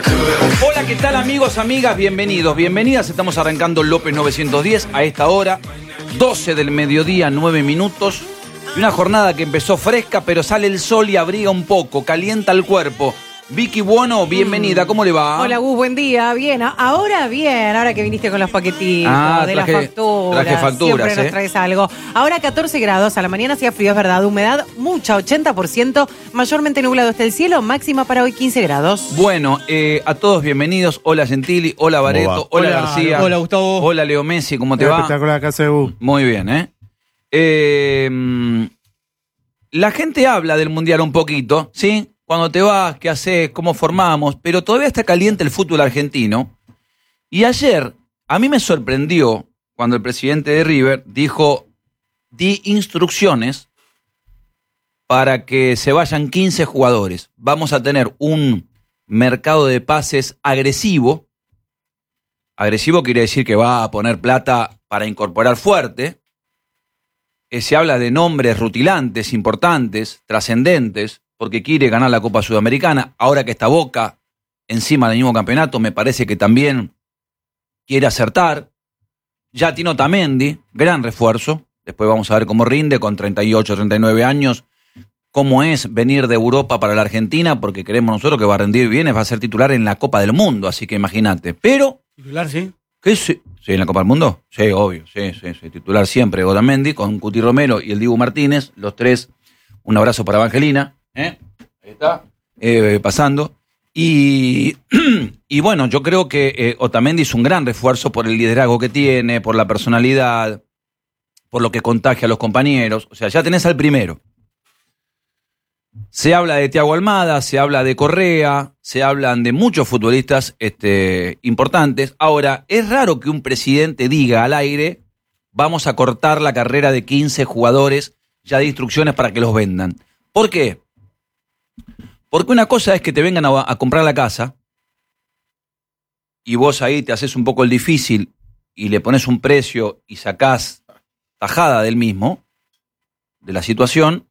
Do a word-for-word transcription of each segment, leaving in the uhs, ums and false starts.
Hola, ¿qué tal amigos, amigas? Bienvenidos, bienvenidas. Estamos arrancando López novecientos diez a esta hora, doce del mediodía, nueve minutos. Y una jornada que empezó fresca, pero sale el sol y abriga un poco, calienta el cuerpo. Vicky Buono, bienvenida, ¿cómo le va? Hola Gus, buen día, bien, ahora bien, ahora que viniste con los paquetitos ah, de traje, las facturas, traje facturas siempre ¿eh? nos traes algo. Ahora catorce grados, a la mañana hacía frío, es verdad, humedad mucha, ochenta por ciento, mayormente nublado está el cielo, máxima para hoy quince grados. Bueno, eh, a todos bienvenidos, hola Gentili, hola Bareto, hola, hola García. Hola Gustavo. Hola Leo Messi, ¿cómo te va? Espectacular, casa de U. Muy bien, ¿eh? eh La gente habla del Mundial un poquito, ¿sí? Cuando te vas, qué haces, cómo formamos, pero todavía está caliente el fútbol argentino. Y ayer, a mí me sorprendió cuando el presidente de River dijo, di instrucciones para que se vayan quince jugadores. Vamos a tener un mercado de pases agresivo. Agresivo quiere decir que va a poner plata para incorporar fuerte. Eh, se habla de nombres rutilantes, importantes, trascendentes, porque quiere ganar la Copa Sudamericana. Ahora que está Boca encima del mismo campeonato, me parece que también quiere acertar. Ya Tino Otamendi, gran refuerzo. Después vamos a ver cómo rinde con treinta y ocho, treinta y nueve años. Cómo es venir de Europa para la Argentina, porque creemos nosotros que va a rendir bien, va a ser titular en la Copa del Mundo, así que imagínate. Pero... ¿Titular, sí? ¿Qué sí? ¿Sí, en la Copa del Mundo? Sí, obvio, sí, sí, sí. Titular siempre, Otamendi, con Cuti Romero y el Dibu Martínez, los tres. Un abrazo para Evangelina. ¿Eh? Ahí está, eh, pasando. Y, y bueno, yo creo que eh, Otamendi es un gran refuerzo por el liderazgo que tiene, por la personalidad, por lo que contagia a los compañeros. O sea, ya tenés al primero. Se habla de Thiago Almada, se habla de Correa, se hablan de muchos futbolistas este, importantes. Ahora, es raro que un presidente diga al aire, vamos a cortar la carrera de quince jugadores, ya de instrucciones para que los vendan. ¿Por qué? Porque una cosa es que te vengan a, a comprar la casa y vos ahí te haces un poco el difícil y le pones un precio y sacás tajada del mismo, de la situación.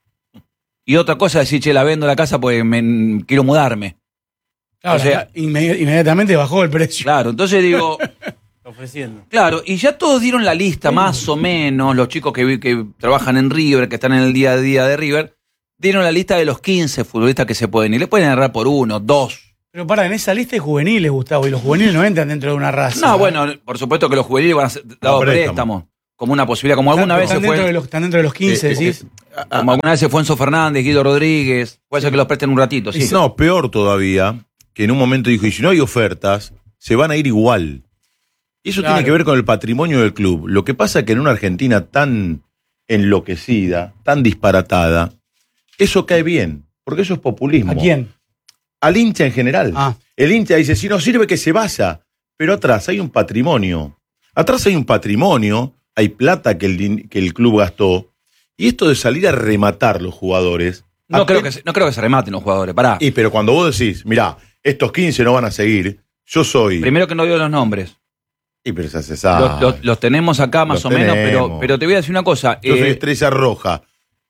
Y otra cosa es decir, che, la vendo la casa porque me, quiero mudarme. Claro, o sea, inmedi- inmediatamente bajó el precio. Claro, entonces digo... Ofreciendo. Claro, y ya todos dieron la lista, más o menos, los chicos que, que trabajan en River, que están en el día a día de River, dieron la lista de los quince futbolistas que se pueden ir. Le pueden agarrar por uno, dos. Pero para, en esa lista hay juveniles, Gustavo, y los juveniles no entran dentro de una raza. No, bueno, por supuesto que los juveniles van a ser dados préstamo. préstamos, como una posibilidad, como alguna vez se están, dentro fue... de los, están dentro de los quince, Eh, eh, decís. eh, Como alguna vez se fue Enzo Fernández, Guido Rodríguez, puede ser que los presten un ratito, sí. No, peor todavía, que en un momento dijo, y si no hay ofertas, se van a ir igual. Y eso Claro. tiene que ver con el patrimonio del club. Lo que pasa es que en una Argentina tan enloquecida, tan disparatada, eso cae bien, porque eso es populismo. ¿A quién? Al hincha en general. Ah. El hincha dice, si no sirve que se vaya, pero atrás hay un patrimonio. Atrás hay un patrimonio, hay plata que el, din- que el club gastó, y esto de salir a rematar los jugadores... No ape- creo, que se, no creo que se rematen los jugadores, pará. Y pero cuando vos decís, mirá, estos quince no van a seguir, yo soy... Primero que no dio los nombres. Y pero ya se sabe. Los, los- los tenemos acá más Los o menos, pero, tenemos. pero te voy a decir una cosa. Yo soy eh, Estrella Roja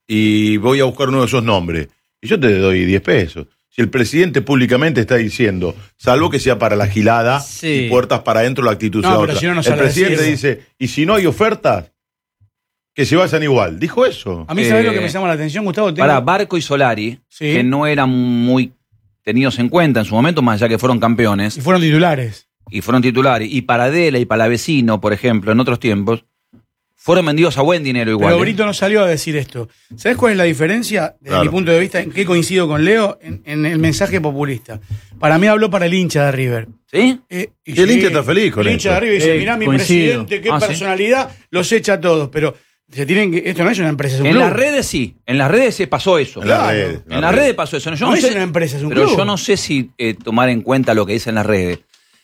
y voy a buscar uno de esos nombres. Y yo te doy diez pesos. Si el presidente públicamente está diciendo, salvo que sea para la gilada Sí. y puertas para adentro, la actitud No, sea pero otra. si no, no el sale a presidente decir dice, y si no hay ofertas, que se vayan igual. Dijo eso. A mí, ¿sabés eh, lo que me llama la atención, Gustavo? Tengo- Para Barco y Solari, Sí. que no eran muy tenidos en cuenta en su momento, más allá que fueron campeones Y fueron titulares. y fueron titulares, y para Adela y para Vecino, por ejemplo, en otros tiempos, fueron vendidos a buen dinero igual. Pero ¿eh? Brito no salió a decir esto. ¿Sabés cuál es la diferencia, desde Claro. mi punto de vista, en qué coincido con Leo? En, en el mensaje populista. Para mí habló para el hincha de River. ¿Sí? Eh, Y el hincha está feliz con El hincha esto. de River dice, Eh, mirá mi coincido. presidente, qué Ah, ¿sí? personalidad, los echa a todos. Pero se tienen que, esto no es una empresa, es un En club. las redes sí, en las redes se pasó eso. En las Claro. redes. En las redes pasó eso. Yo No no es sé, una empresa, es un pero club. yo no sé si eh, tomar en cuenta lo que dicen las redes.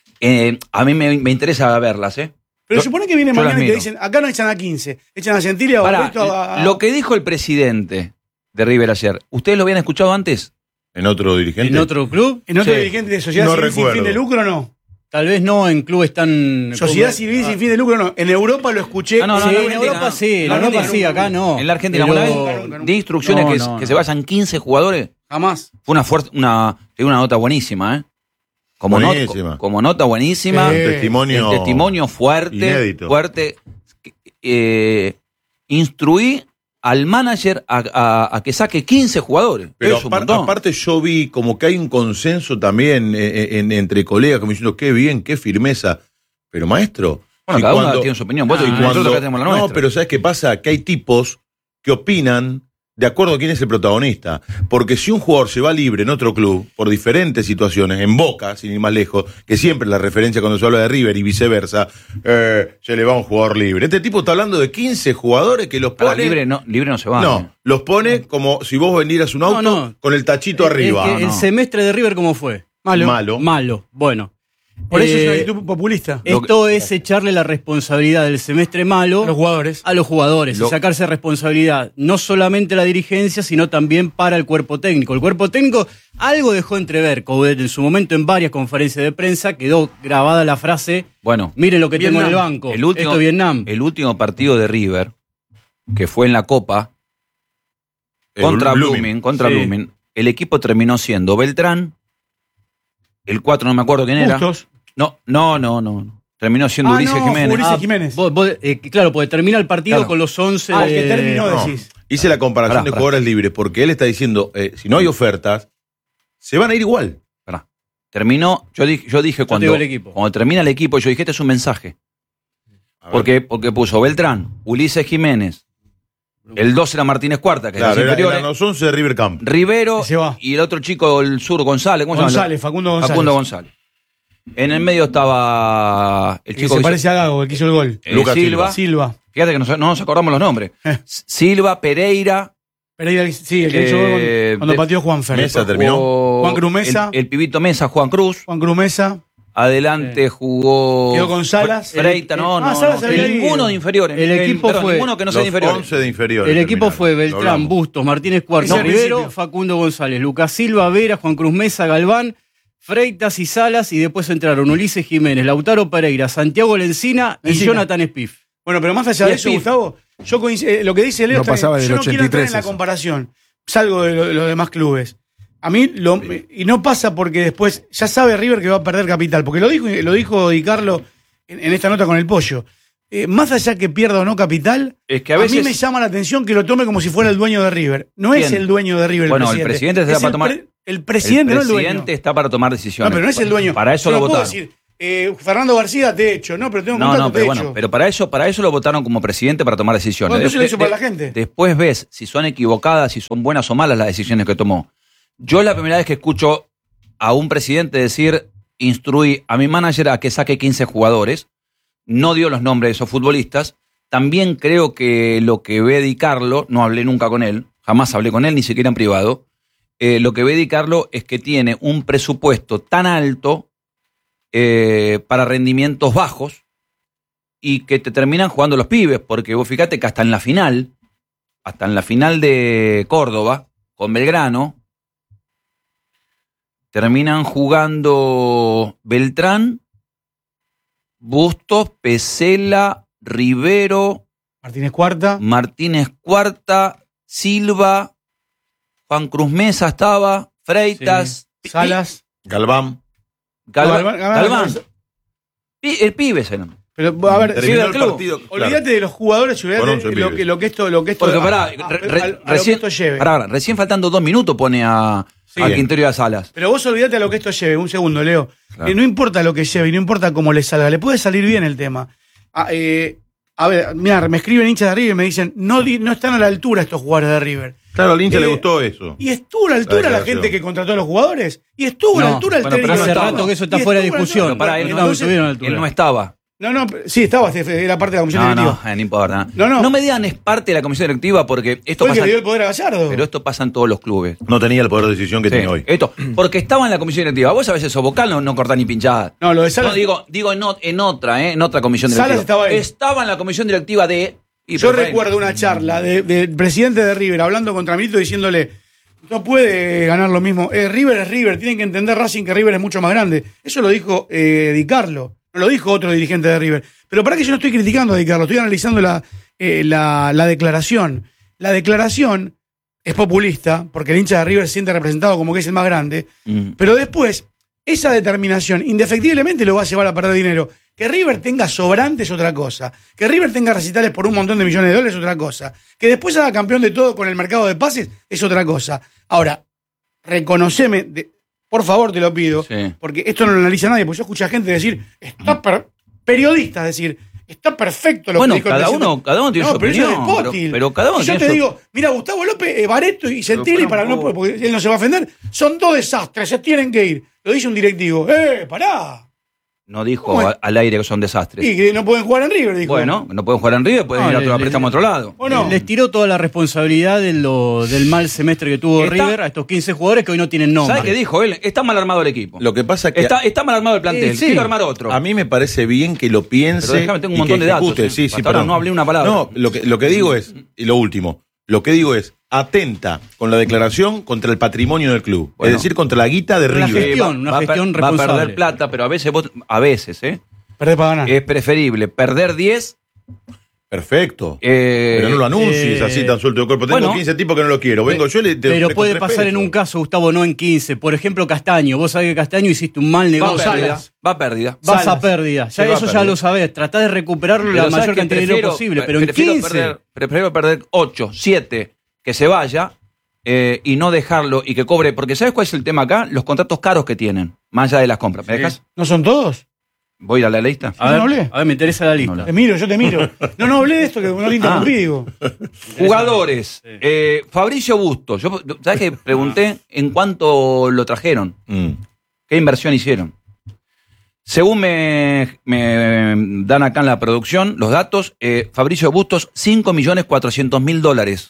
Eh, a mí me, me interesa verlas, ¿eh? Pero Yo- supone que viene yo las mañana y te miro. dicen, acá no echan a quince, echan a Gentili, a Pará, Barreto, a... a- lo que dijo el presidente de River ayer, ¿ustedes lo habían escuchado antes? ¿En otro dirigente? ¿En otro club? ¿En otro Sí. dirigente de sociedad No civil sin recuerdo. fin de lucro no? Tal vez no en clubes tan... Sociedad como- civil Ah, sin fin de lucro no. En Europa lo escuché. Ah, no, no, sí, no, en Argentina, Europa no. sí, en En Europa Argentina sí, no. acá no. En la Argentina, Pero- ¿alguna Nunca, vez nunca, di instrucciones No, que, no, que no. se vayan quince jugadores? Jamás. Fue una fuerte, una, te digo una nota buenísima, ¿eh? Como, not- Buenísima. como nota buenísima. Eh, Testimonio. El testimonio fuerte. Inédito. Fuerte. Eh, instruí al manager a, a- a que saque quince jugadores. Pero Es un apar- montón. aparte yo vi como que hay un consenso también eh, en- entre colegas, como diciendo, qué bien, qué firmeza. Pero maestro... Bueno, si cada uno cuando- tiene su opinión. Vos y y nosotros cuando- acá tenemos la no, nuestra. pero ¿sabes qué pasa? Que hay tipos que opinan de acuerdo a quién es el protagonista. Porque si un jugador se va libre en otro club, por diferentes situaciones, en Boca, sin ir más lejos, que siempre la referencia cuando se habla de River y viceversa, eh, se le va un jugador libre. Este tipo está hablando de quince jugadores que los Para pone... libre no, libre no se va. no, ¿eh? los pone como si vos vendieras un auto No, no. con el tachito Es arriba. que No, el no. semestre de River, ¿cómo fue? Malo. Malo. Malo. Bueno. Por eso Eh, es una actitud populista. Lo Esto es echarle la responsabilidad del semestre malo A los jugadores. a los jugadores, Lo- y sacarse responsabilidad, no solamente la dirigencia, sino también para el cuerpo técnico. El cuerpo técnico algo dejó entrever, Coudet, en su momento en varias conferencias de prensa, quedó grabada la frase, Bueno, miren lo que tengo en el Vietnam. banco, el último, esto es Vietnam. el último partido de River, que fue en la Copa, El contra Blooming. Blooming, contra Sí. Blooming, el equipo terminó siendo Beltrán, el cuatro no me acuerdo quién era. Justos. No, no, no, no. no. Terminó siendo Ah, Ulises no, Jiménez. Ulises Ah, Jiménez. vos- vos, eh, claro, porque termina el partido Claro. con los once Ah, de... el que terminó, No, decís. hice la comparación Pará, de pará. jugadores libres, porque él está diciendo, eh, si no hay ofertas, se van a ir igual. Pará. Terminó, yo dije, yo dije te cuando, digo el equipo. cuando termina el equipo, yo dije, este es un mensaje. A ver. Porque, porque puso Beltrán, Ulises Jiménez, el dos era Martínez Cuarta, que Claro, era era- inferiores, eran los once de River Camp. Rivero Se va. y el otro chico, el sur González, ¿cómo se llama? González, Facundo González. Facundo González. En el medio estaba el Que chico se que parece a Gago, el que hizo el gol. hizo- eh, Lucas Silva. Silva. Fíjate que no, no nos acordamos los nombres. Eh. Silva, Pereira. Pereira, sí, el que hizo el gol Eh, cuando de- pateó Juan Fer. Mesa. terminó. jugó Juan Cruz Mesa. El, el pibito Mesa, Juan Cruz. Juan Cruz Mesa. Adelante jugó. Quedó con Salas. Freita, El- no, ah, no, Salas no, había que ido. ninguno de inferiores. El equipo Perdón, fue ninguno que no sea de Los inferiores. once de inferiores. El equipo terminaron. fue Lo Beltrán, hablamos. Bustos, Martínez Cuarta, Ese al Rivero, principio. Facundo González, Lucas Silva, Vera, Juan Cruz Mesa, Galván, Freitas y Salas, y después entraron Ulises Jiménez, Lautaro Pereira, Santiago Lencina y Lencina. Jonathan Spiff. Bueno, pero más allá Y de el eso, P I F. Gustavo, yo coincido, eh, lo que dice Leo No está bien. pasaba del Yo no quiero entrar en ochenta y tres la eso. comparación. Salgo de, lo- de los demás clubes. A mí, lo, y no pasa porque después ya sabe River que va a perder capital, porque lo dijo, lo dijo Di Carlo en, en esta nota con el pollo. Eh, más allá que pierda o no capital, Es que a a, veces. mí me llama la atención que lo tome como si fuera el dueño de River. No es ¿Quién? el dueño de River. Bueno, el el presidente, presidente está Es para el tomar- pre- el presidente, el no el dueño. presidente está para tomar decisiones. No, pero no es el dueño. Para eso Yo lo no puedo votaron. decir, eh, Fernando García te echo, no, pero tengo un No, contrato, no, pero te bueno, echo. pero para eso, para eso lo votaron como presidente para tomar decisiones. Bueno, entonces lo De- hizo para de- la gente. Después ves si son equivocadas, si son buenas o malas las decisiones que tomó. Yo la primera vez que escucho a un presidente decir, instruí a mi manager a que saque quince jugadores, no dio los nombres de esos futbolistas. También creo que lo que ve Di Carlo, no hablé nunca con él, jamás hablé con él, ni siquiera en privado, eh, lo que ve Di Carlo es que tiene un presupuesto tan alto eh, para rendimientos bajos y que te terminan jugando los pibes, porque vos fíjate que hasta en la final, hasta en la final de Córdoba, con Belgrano, terminan jugando Beltrán, Bustos, Pesela, Rivero, Martínez Cuarta. Martínez Cuarta, Silva, Juan Cruz Mesa estaba, Freitas, Pi- Salas. Galván. Galván. Galván- Galván. Galván- Pi- el pibe se llama. Pero, a ver, Terminó del el club. partido. claro. olvídate de los jugadores y olvídate Con once de lo pibes. que, lo que esto, lo que esto, Porque a- pará, a- a- re- a- re- a lo que recién, esto lleve. pará, pará, recién faltando dos minutos pone a, Sí. a Quintero y a Salas. Pero vos olvídate a lo que esto lleve, un segundo, Leo. Claro. Eh, no importa lo que lleve y no importa cómo le salga, le puede salir bien el tema. Ah, eh, a ver, mira, me escriben hinchas de River y me dicen, no, di- no están a la altura estos jugadores de River. Claro, al hincha Eh, le gustó eso. Y estuvo a la altura la, declaración. gente que contrató a los jugadores. Y estuvo a la No, altura el bueno, pero técnico. hace de rato Tama. que eso está Y fuera de estuvo a la discusión. altura. Pero pará, él, Bueno, no, entonces- estuvieron a la altura. él no estaba. No, no, sí, estaba, era parte de la comisión No, no, directiva. eh, no importa. No, no. No me digan es parte de la comisión directiva porque esto Fue el que pasa. le dio el poder a Gallardo. Pero esto pasa en todos los clubes. No tenía el poder de decisión que Sí, tiene hoy. Esto, porque estaba en la comisión directiva. Vos a veces sos vocal, no, no cortás ni pinchada. No, lo de Salas. No, digo, digo en, o- en otra, ¿eh? En otra comisión directiva. Salas estaba ahí. Estaba en la comisión directiva de. y Yo pero- recuerdo una charla de- del presidente de River hablando contra Milito diciéndole, no puede ganar lo mismo. Eh, River es River, tienen que entender Racing que River es mucho más grande. Eso lo dijo eh, Di Carlo, no lo dijo otro dirigente de River. Pero para que yo no estoy criticando a Di Carlo, estoy analizando la, eh, la, la declaración. La declaración es populista, porque el hincha de River se siente representado como que es el más grande, Mm. pero después esa determinación indefectiblemente lo va a llevar a perder dinero. Que River tenga sobrantes es otra cosa. Que River tenga recitales por un montón de millones de dólares es otra cosa. Que después haga campeón de todo con el mercado de pases es otra cosa. Ahora, reconoceme, de, por favor te lo pido, Sí. porque esto no lo analiza nadie, porque yo escucho a gente decir, está per, periodistas decir, está perfecto lo Bueno, que dijo el cada presidente. uno- cada uno tiene no, su pero opinión, eso es pero- Spotil. pero cada uno Y yo tiene te su- digo, mira, Gustavo López, eh, Bareto y Centilli, Pero, para no, pero- porque él no se va a ofender, son dos desastres, se tienen que ir. Lo dice un directivo. ¡Eh, pará! No dijo ¿Cómo es? a- al aire que son desastres. Y que no pueden jugar en River, dijo. Bueno, no pueden jugar en River, pueden No, ir a le- otro le- préstamo a otro lado. ¿O no? Les tiró toda la responsabilidad de lo, del mal semestre que tuvo Está- River a estos quince jugadores que hoy no tienen nombre. ¿Sabe qué dijo él? Está mal armado el equipo. Lo que pasa es que Está, está mal armado el plantel. Eh, sí. Quiero armar otro. a mí me parece bien que lo piense. Pero déjame, tengo un y montón que de datos, ejecute. ¿eh? Sí, sí, Hasta ahora perdón. no hablé una palabra. No, lo que, lo que digo es, y lo último, lo que digo es, atenta con la declaración contra el patrimonio del club. Bueno. Es decir, contra la guita de La River. gestión, va, una va a per- gestión va a perder responsable. plata, pero a veces, vos- a veces, ¿eh? Perdés para ganar. Es preferible perder diez. Perfecto. eh, Pero no lo anuncies eh, así tan suelto de cuerpo. Tengo bueno. quince tipos que no lo quiero. Vengo yo y le te Pero ofrezco puede tres pasar en pesos. un caso, Gustavo, no en quince. Por ejemplo, Castaño. Vos sabés que Castaño hiciste un mal va a negocio. pérdida. Va a pérdida. Vas Salas. a pérdida. Ya Sí, va a eso ya pérdida. lo sabés. Tratá de recuperarlo Pero la ¿sabes mayor qué? cantidad de dinero posible. Pero en prefiero quince. Perder, prefiero perder ocho, siete, que se vaya eh, y no dejarlo y que cobre. Porque ¿sabes cuál es el tema acá? Los contratos caros que tienen, más allá de las compras. ¿Me dejas? ¿No son todos? Voy a ir a la lista. A ver, ¿No hablé? a ver, me interesa la lista. Te miro, yo te miro. No, no hablé de esto, que no te interrumpí, Ah. digo. Jugadores. Eh, Fabricio Bustos. Yo, ¿sabes qué? Pregunté en cuánto lo trajeron. Mm. ¿Qué inversión hicieron? Según me, me dan acá en la producción, los datos, eh, Fabricio Bustos, cinco millones cuatrocientos mil dólares.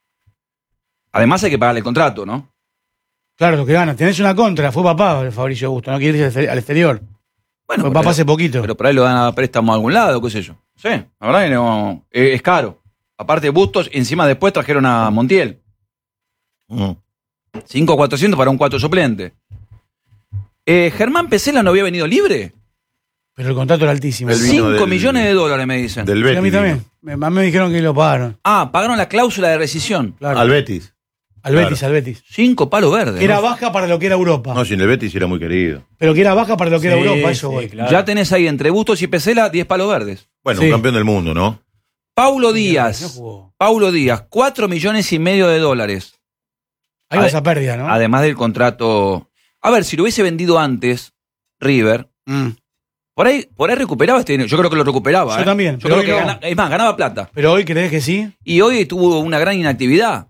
Además hay que pagarle el contrato, ¿no? Claro, lo que gana. Tenés una contra, fue papá, Fabricio Augusto, no quiere irse al exterior. Bueno, Fue papá pero, hace poquito. pero por ahí lo dan a préstamo a algún lado, qué sé yo. Sí, la verdad que no, eh, es caro. Aparte Bustos, encima después trajeron a Montiel. Mm. cinco cuatrocientos para un cuatro suplente. Eh, ¿Germán Pesela no había venido libre? Pero el contrato era altísimo. El vino cinco del- millones de dólares, me dicen. Del Sí, Betis. a mí también. Me- A mí me dijeron que lo pagaron. Ah, pagaron la cláusula de rescisión. Claro. Al Betis. Al Betis, al Betis. Cinco palos verdes. Que era ¿no? baja para lo que era Europa. No, sin el Betis era muy querido. Pero que era baja para lo que era Sí, Europa, eso sí, voy. claro. Ya tenés ahí entre Bustos y Pesela diez palos verdes. Bueno, Sí. un campeón del mundo, ¿no? Paulo No Díaz. jugó. Paulo Díaz, cuatro millones y medio de dólares. Ahí vas a pérdida, ¿no? Además del contrato. A ver, si lo hubiese vendido antes, River, Mm. por ahí, por ahí recuperaba este dinero. Yo creo que lo recuperaba. Yo ¿eh? también, Yo pero creo hoy que no. gana- es más, ganaba plata. Pero hoy crees que sí. Y hoy tuvo una gran inactividad.